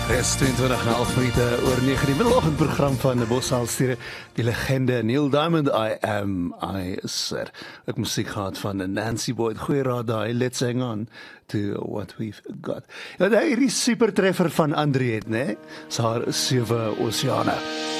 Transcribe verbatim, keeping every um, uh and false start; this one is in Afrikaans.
Dis tweeëntwintig en half minute oor nege die middeloggendprogram van die Boshaalstiere, die legende Neil Diamond, I am, I sir. Ek musiek gehad van Nancy Boyd, goeie raad daai, let's hang on to what we've got. Ja, die hierdie super treffer van Andriette, né? Is haar sewe oseane.